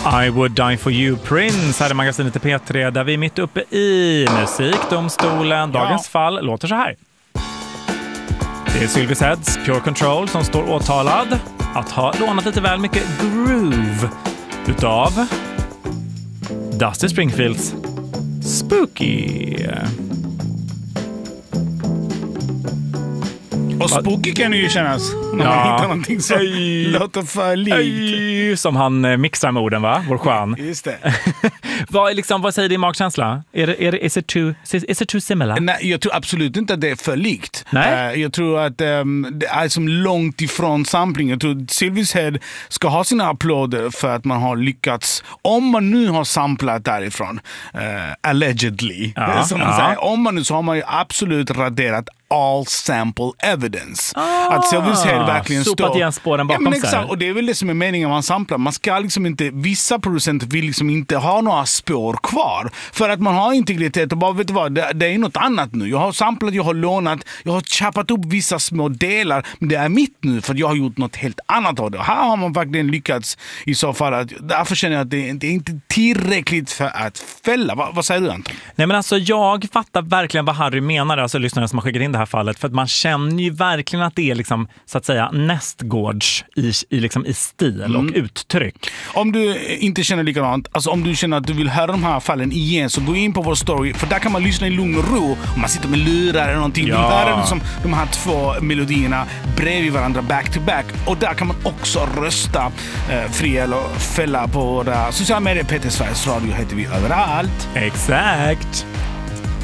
I would die for you, Prince, här i magasinet i P3 där vi är mitt uppe i musikdomstolen. Dagens fall låter så här. Det är Sylvie Heads Pure Control som står åtalad att ha lånat lite väl mycket groove utav Dusty Springfields Spooky. Och spooky kan ju kännas när man hittar någonting som låter för likt. Som han mixar med orden, va? Vår skön. Just det. Vad säger din magkänsla? Is it too similar? Nej, jag tror absolut inte att det är för likt. Nej? Jag tror att det är som långt ifrån sampling. Jag tror att Sylvie's Head ska ha sina applåder för att man har lyckats. Om man nu har samplat därifrån, allegedly, som man säger. Om man nu så har man ju absolut raderat all sample evidence. Att Sylvie's Head verkligen sopat igen spåren bakom sig. Exakt, och det är väl det som är meningen man samplar. Man ska liksom inte, vissa producenter vill liksom inte ha några spår kvar. För att man har integritet och bara, vet du vad, det är något annat nu. Jag har samplat, jag har lånat, jag har chappat upp vissa små delar, men det är mitt nu för att jag har gjort något helt annat av det. Och här har man verkligen lyckats i så fall. Därför känner jag att det är inte tillräckligt för att fälla. Vad säger du, Anton? Nej, men alltså jag fattar verkligen vad Harry menar, alltså lyssnarna som har skickat in det här fallet, för att man känner ju verkligen att det är liksom, så att säga, nästgårds i stil och uttryck. Om du inte känner likadant, alltså om du känner att du vill höra de här fallen igen, så gå in på vår story, för där kan man lyssna i lugn och ro. Om man sitter med lurar eller någonting, du hör liksom de här två melodierna bredvid varandra back to back, och där kan man också rösta fri eller fälla på våra sociala medier. P3 Sveriges Radio heter vi överallt. Exakt.